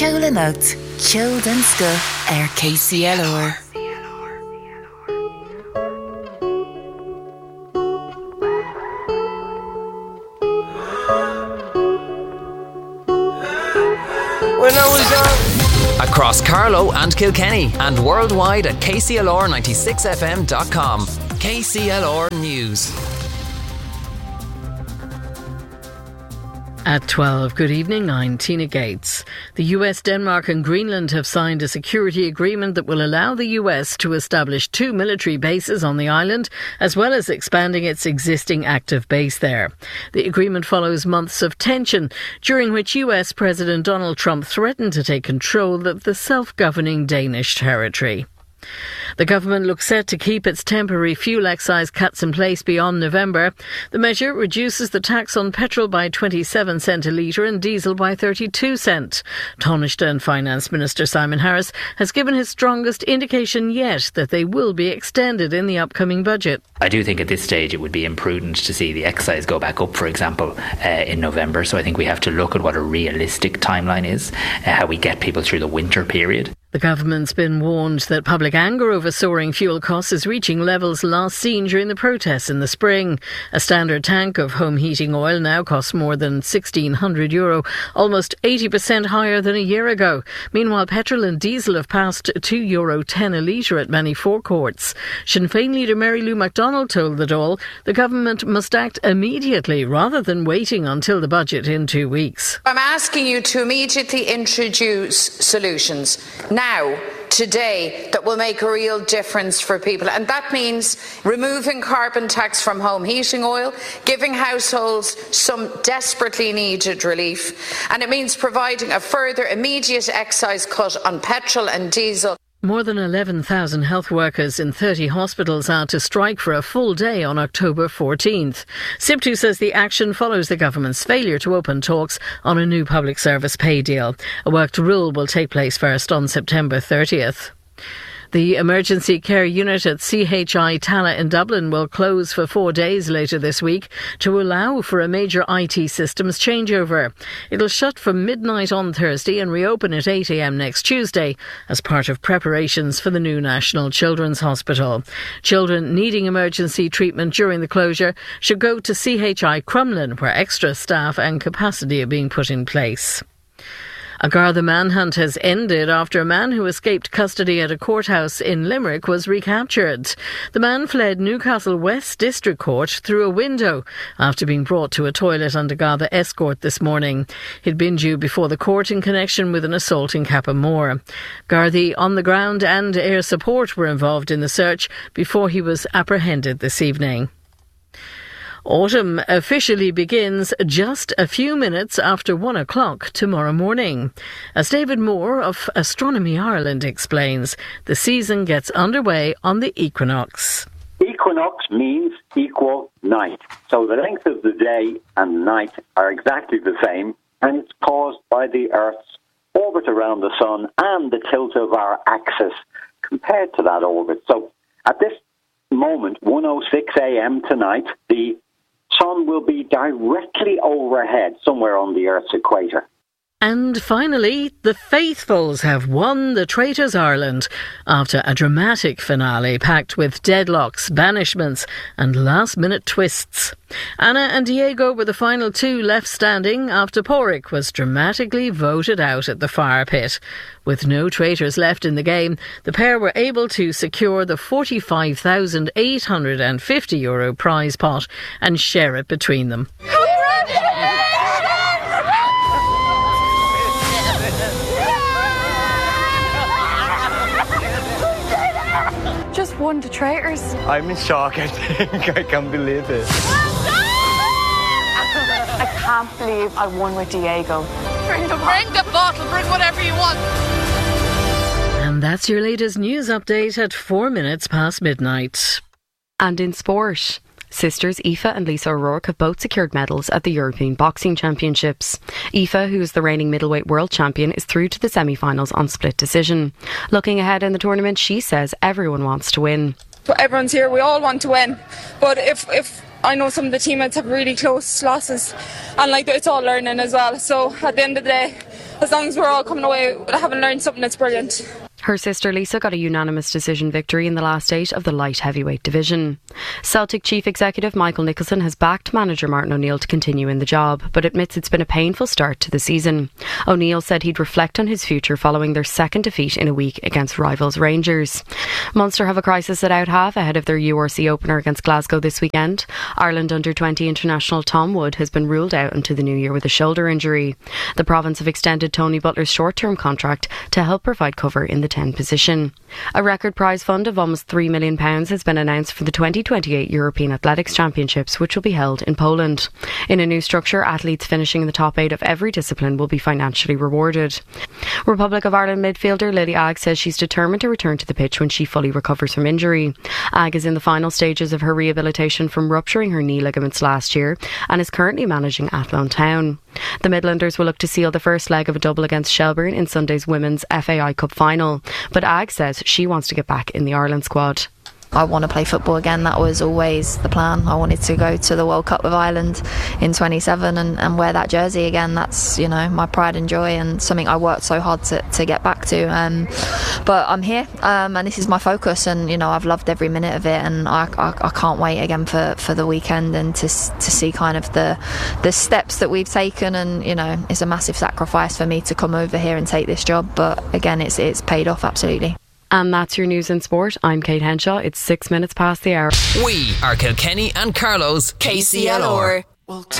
Ceola Nocht, Ceol den Sco, KCLR. When I was young. Across Carlow and Kilkenny and worldwide at kclr96fm.com. KCLR News. At 12, good evening, I'm Tina Gates. The US, Denmark and Greenland have signed a security agreement that will allow the US to establish 2 military bases on the island, as well as expanding its existing active base there. The agreement follows months of tension, during which US President Donald Trump threatened to take control of the self-governing Danish territory. The government looks set to keep its temporary fuel excise cuts in place beyond November. The measure reduces the tax on petrol by 27 cents a litre and diesel by 32 cents. Taoiseach Finance Minister Simon Harris has given his strongest indication yet that they will be extended in the upcoming budget. I do think at this stage it would be imprudent to see the excise go back up, for example, in November. So I think we have to look at what a realistic timeline is, how we get people through the winter period. The government's been warned that public anger over soaring fuel costs is reaching levels last seen during the protests in the spring. A standard tank of home heating oil now costs more than €1,600, almost 80% higher than a year ago. Meanwhile, petrol and diesel have passed €2.10 a litre at many forecourts. Sinn Féin leader Mary Lou MacDonald told the Dáil the government must act immediately rather than waiting until the budget in 2 weeks. I'm asking you to immediately introduce solutions now, today, that will make a real difference for people. And that means removing carbon tax from home heating oil, giving households some desperately needed relief. And it means providing a further immediate excise cut on petrol and diesel. More than 11,000 health workers in 30 hospitals are to strike for a full day on October 14th. SIPTU says the action follows the government's failure to open talks on a new public service pay deal. A worked rule will take place first on September 30th. The emergency care unit at CHI Tala in Dublin will close for 4 days later this week to allow for a major IT systems changeover. It'll shut from midnight on Thursday and reopen at 8 a.m. next Tuesday as part of preparations for the new National Children's Hospital. Children needing emergency treatment during the closure should go to CHI Crumlin, where extra staff and capacity are being put in place. A Garda manhunt has ended after a man who escaped custody at a courthouse in Limerick was recaptured. The man fled Newcastle West District Court through a window after being brought to a toilet under Garda escort this morning. He'd been due before the court in connection with an assault in Cappamore. Gardaí on the ground and air support were involved in the search before he was apprehended this evening. Autumn officially begins just a few minutes after 1 o'clock tomorrow morning. As David Moore of Astronomy Ireland explains, the season gets underway on the equinox. Equinox means equal night. So the length of the day and night are exactly the same, and it's caused by the Earth's orbit around the Sun and the tilt of our axis compared to that orbit. So at this moment, 1:06 a.m. tonight, the Sun will be directly overhead, somewhere on the Earth's equator. And finally, the Faithfuls have won the Traitors Ireland after a dramatic finale packed with deadlocks, banishments and last-minute twists. Anna and Diego were the final two left standing after Porrick was dramatically voted out at the fire pit. With no traitors left in the game, the pair were able to secure the €45,850 prize pot and share it between them. Just won the traitors. I'm in shock, I think. I can't believe it. I can't believe I won with Diego. Bring the bottle, bring whatever you want. And that's your latest news update at 4 minutes past midnight. And in sport, sisters Aoife and Lisa O'Rourke have both secured medals at the European Boxing Championships. Aoife, who is the reigning middleweight world champion, is through to the semi-finals on split decision. Looking ahead in the tournament, she says everyone wants to win. Everyone's here, we all want to win. But if I know some of the teammates have really close losses, and it's all learning as well. So at the end of the day, as long as we're all coming away having learned something, it's brilliant. Her sister Lisa got a unanimous decision victory in the last 8 of the light heavyweight division. Celtic Chief Executive Michael Nicholson has backed manager Martin O'Neill to continue in the job, but admits it's been a painful start to the season. O'Neill said he'd reflect on his future following their second defeat in a week against rivals Rangers. Munster have a crisis at out half ahead of their URC opener against Glasgow this weekend. Ireland under-20 international Tom Wood has been ruled out into the new year with a shoulder injury. The province have extended Tony Butler's short-term contract to help provide cover in the 10 position. A record prize fund of almost £3 million has been announced for the 2028 European Athletics Championships, which will be held in Poland. In a new structure, athletes finishing in the top 8 of every discipline will be financially rewarded. Republic of Ireland midfielder Lily Agg says she's determined to return to the pitch when she fully recovers from injury. Agg is in the final stages of her rehabilitation from rupturing her knee ligaments last year and is currently managing Athlone Town. The Midlanders will look to seal the first leg of a double against Shelbourne in Sunday's Women's FAI Cup final, but Agg says she wants to get back in the Ireland squad. I want to play football again. That was always the plan. I wanted to go to the World Cup with Ireland in 27 and wear that jersey again. That's, you know, my pride and joy and something I worked so hard to get back to. But I'm here and this is my focus, and, you know, I've loved every minute of it, and I can't wait again for the weekend and to see kind of the steps that we've taken. And, you know, it's a massive sacrifice for me to come over here and take this job, but again, it's paid off absolutely. And that's your news in sport. I'm Kate Henshaw. It's 6 minutes past the hour. We are Kilkenny and Carlow's KCLR.